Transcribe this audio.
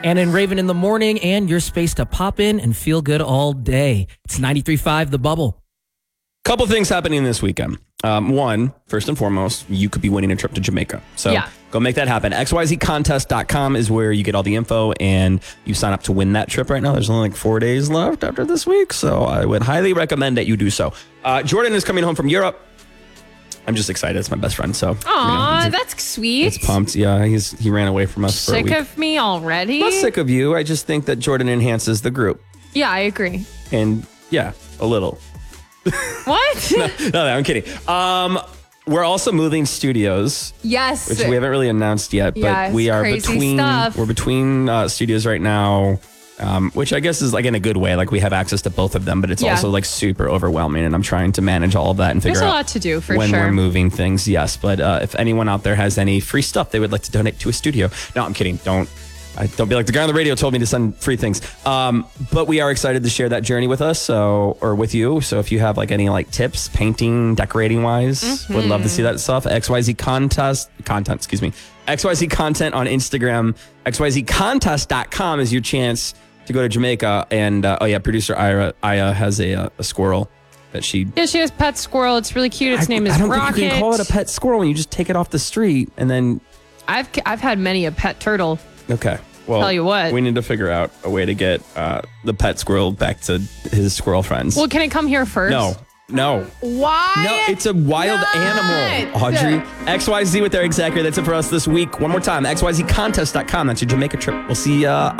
And in Raven in the morning, and your space to pop in and feel good all day. It's 93.5 The Bubble. Couple things happening this weekend. One, first and foremost, you could be winning a trip to Jamaica. So go make that happen. XYZcontest.com is where you get all the info and you sign up to win that trip right now. There's only like 4 days left after this week. So I would highly recommend that you do so. Jordan is coming home from Europe. I'm just excited. It's my best friend. So, that's sweet. It's pumped. Yeah, he ran away from us for a week. Sick of me already? I'm not sick of you. I just think that Jordan enhances the group. Yeah, I agree. And yeah, a little. What? No, I'm kidding. We're also moving studios. Yes. Which we haven't really announced yet, but yes, we are between stuff. We're between studios right now. Which I guess is like in a good way. Like we have access to both of them, but it's also like super overwhelming. And I'm trying to manage all of that and figure out There's a lot to do for when sure. we're moving things. Yes. But if anyone out there has any free stuff they would like to donate to a studio. No, I'm kidding. Don't be like the guy on the radio told me to send free things. But we are excited to share that journey with us. or with you. So if you have like any like tips, painting, decorating wise, would love to see that stuff. XYZ content, XYZ content on Instagram. XYZcontest.com is your chance to go to Jamaica. And producer Aya has a squirrel that she has pet squirrel. It's really cute. Its name is Rocket. I don't think you can call it a pet squirrel when you just take it off the street and then I've had many a pet turtle. Okay. Well, tell you what, we need to figure out a way to get the pet squirrel back to his squirrel friends. Well, can it come here first? No. Why? No, it's a wild animal, Audrey. XYZ with their exact. That's it for us this week. One more time, XYZcontest.com. That's your Jamaica trip. We'll see you on